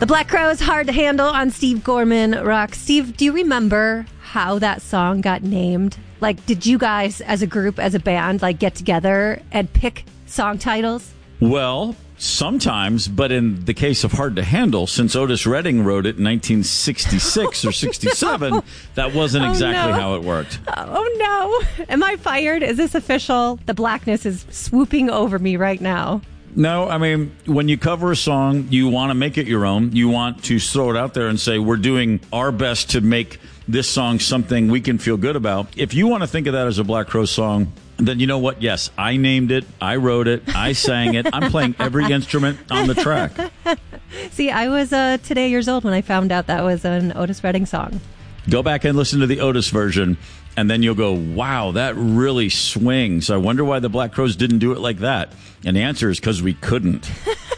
The Black Crowes, Hard to Handle on Steve Gorman Rock. Steve, do you remember how that song got named? Like, did you guys as a group, as a band, like get together and pick song titles? Well, sometimes, but in the case of Hard to Handle, since Otis Redding wrote it in 1966 or 67, that wasn't exactly how it worked. Oh, no. Am I fired? Is this official? The blackness is swooping over me right now. No, I mean, when you cover a song, you want to make it your own. You want to throw it out there and say, we're doing our best to make this song something we can feel good about. If you want to think of that as a Black Crowes song, then you know what? Yes, I named it. I wrote it. I sang it. I'm playing every instrument on the track. See, I was today years old when I found out that was an Otis Redding song. Go back and listen to the Otis version, and then you'll go, wow, that really swings. I wonder why the Black Crowes didn't do it like that. And the answer is because we couldn't.